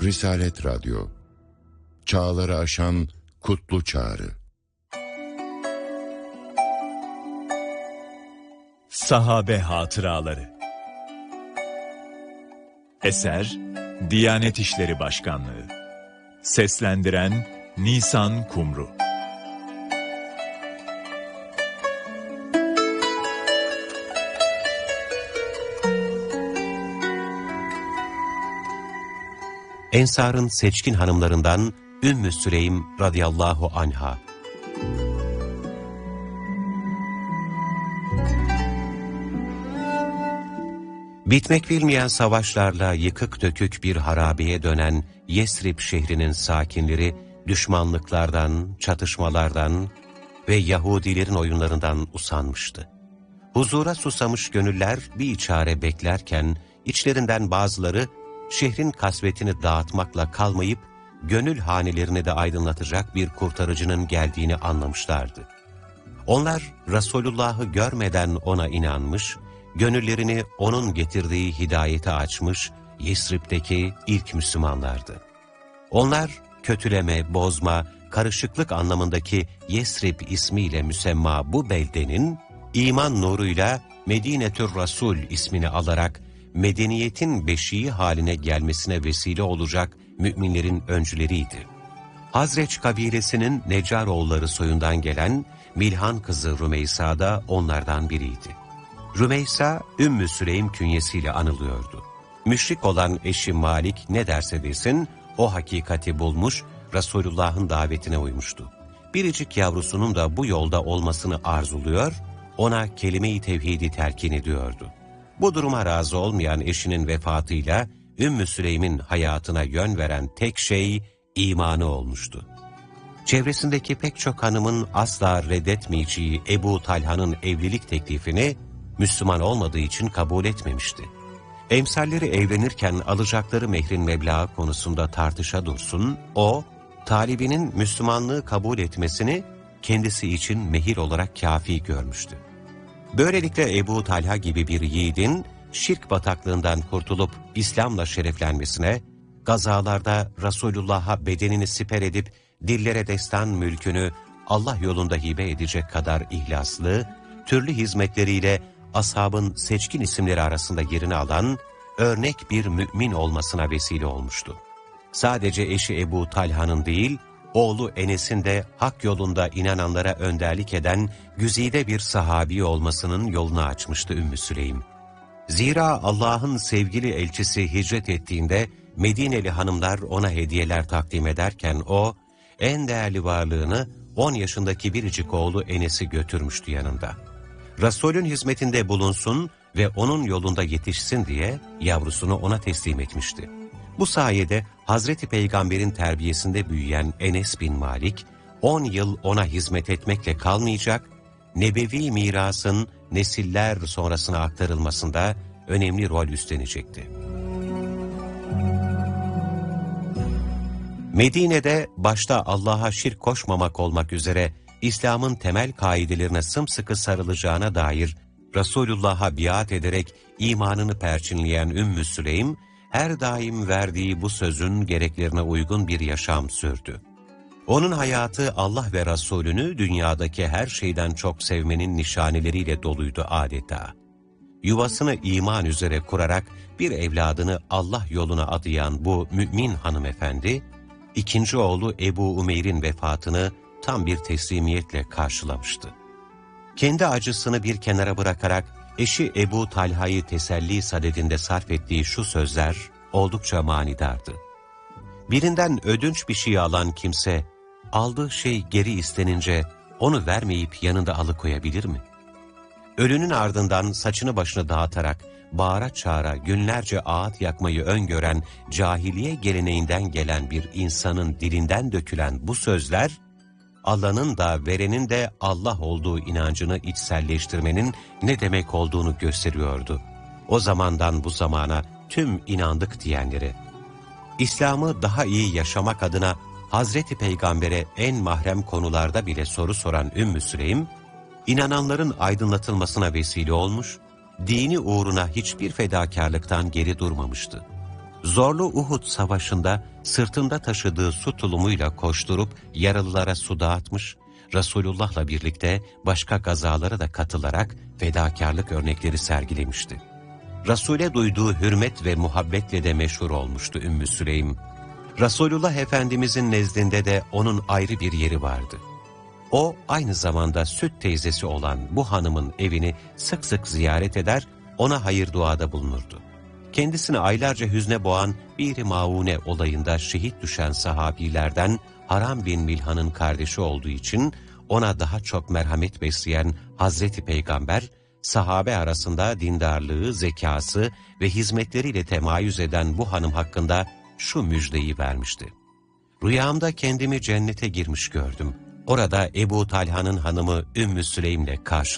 Risalet Radyo, çağları aşan kutlu çağrı. Sahabe Hatıraları. Eser Diyanet İşleri Başkanlığı. Seslendiren Nisan Kumru. Ensar'ın seçkin hanımlarından Ümmü Süleym radıyallahu anha. Bitmek bilmeyen savaşlarla yıkık dökük bir harabeye dönen Yesrib şehrinin sakinleri düşmanlıklardan, çatışmalardan ve Yahudilerin oyunlarından usanmıştı. Huzura susamış gönüller bir çare beklerken içlerinden bazıları şehrin kasvetini dağıtmakla kalmayıp gönül hanelerini de aydınlatacak bir kurtarıcının geldiğini anlamışlardı. Onlar Resulullah'ı görmeden ona inanmış, gönüllerini onun getirdiği hidayete açmış Yesrib'deki ilk Müslümanlardı. Onlar kötüleme, bozma, karışıklık anlamındaki Yesrib ismiyle müsemma bu beldenin iman nuruyla Medinetür Rasul ismini alarak medeniyetin beşiği haline gelmesine vesile olacak müminlerin öncüleriydi. Hazreç kabilesinin Neccaroğulları soyundan gelen Milhan kızı Rümeysa da onlardan biriydi. Rümeysa, Ümmü Süleym künyesiyle anılıyordu. Müşrik olan eşi Malik ne derse desin, o hakikati bulmuş, Resulullah'ın davetine uymuştu. Biricik yavrusunun da bu yolda olmasını arzuluyor, ona kelime-i tevhidi telkin ediyordu. Bu duruma razı olmayan eşinin vefatıyla Ümmü Süleym'in hayatına yön veren tek şey imanı olmuştu. Çevresindeki pek çok hanımın asla reddetmeyeceği Ebu Talha'nın evlilik teklifini Müslüman olmadığı için kabul etmemişti. Emsalleri evlenirken alacakları mehrin meblağı konusunda tartışa dursun, o, talibinin Müslümanlığı kabul etmesini kendisi için mehir olarak kâfi görmüştü. Böylelikle Ebu Talha gibi bir yiğidin şirk bataklığından kurtulup İslam'la şereflenmesine, gazalarda Resulullah'a bedenini siper edip dillere destan mülkünü Allah yolunda hibe edecek kadar ihlaslı, türlü hizmetleriyle ashabın seçkin isimleri arasında yerini alan örnek bir mümin olmasına vesile olmuştu. Sadece eşi Ebu Talha'nın değil, oğlu Enes'in de hak yolunda inananlara önderlik eden güzide bir sahabi olmasının yolunu açmıştı Ümmü Süleym. Zira Allah'ın sevgili elçisi hicret ettiğinde Medineli hanımlar ona hediyeler takdim ederken o, en değerli varlığını 10 yaşındaki biricik oğlu Enes'i götürmüştü yanında. Resulün hizmetinde bulunsun ve onun yolunda yetişsin diye yavrusunu ona teslim etmişti. Bu sayede Hazreti Peygamber'in terbiyesinde büyüyen Enes bin Malik, 10 yıl ona hizmet etmekle kalmayacak, nebevi mirasın nesiller sonrasına aktarılmasında önemli rol üstlenecekti. Medine'de başta Allah'a şirk koşmamak olmak üzere İslam'ın temel kaidelerine sımsıkı sarılacağına dair Resulullah'a biat ederek imanını perçinleyen Ümmü Süleym, her daim verdiği bu sözün gereklerine uygun bir yaşam sürdü. Onun hayatı Allah ve Resulünü dünyadaki her şeyden çok sevmenin nişaneleriyle doluydu adeta. Yuvasını iman üzere kurarak bir evladını Allah yoluna adayan bu mümin hanımefendi, ikinci oğlu Ebu Umeyr'in vefatını tam bir teslimiyetle karşılamıştı. Kendi acısını bir kenara bırakarak eşi Ebu Talha'yı teselli sadedinde sarf ettiği şu sözler oldukça manidardı. Birinden ödünç bir şey alan kimse, aldığı şey geri istenince onu vermeyip yanında alıkoyabilir mi? Ölünün ardından saçını başını dağıtarak, bağıra çağıra günlerce ağıt yakmayı öngören cahiliye geleneğinden gelen bir insanın dilinden dökülen bu sözler, Allah'ın da verenin de Allah olduğu inancını içselleştirmenin ne demek olduğunu gösteriyordu. O zamandan bu zamana tüm inandık diyenleri. İslam'ı daha iyi yaşamak adına Hazreti Peygamber'e en mahrem konularda bile soru soran Ümmü Süleym, inananların aydınlatılmasına vesile olmuş, dini uğruna hiçbir fedakarlıktan geri durmamıştı. Zorlu Uhud Savaşı'nda sırtında taşıdığı su tulumuyla koşturup yaralılara su dağıtmış, Resulullah'la birlikte başka gazalara da katılarak fedakarlık örnekleri sergilemişti. Resul'e duyduğu hürmet ve muhabbetle de meşhur olmuştu Ümmü Süleym. Resulullah Efendimizin nezdinde de onun ayrı bir yeri vardı. O aynı zamanda süt teyzesi olan bu hanımın evini sık sık ziyaret eder, ona hayır duada bulunurdu. Kendisini aylarca hüzne boğan Bir Maune olayında şehit düşen sahabilerden Haram bin Milhan'ın kardeşi olduğu için ona daha çok merhamet besleyen Hazreti Peygamber, sahabe arasında dindarlığı, zekası ve hizmetleriyle temayüz eden bu hanım hakkında şu müjdeyi vermişti. Rüyamda kendimi cennete girmiş gördüm. Orada Ebu Talha'nın hanımı Ümmü Süleym'le karşılaştım.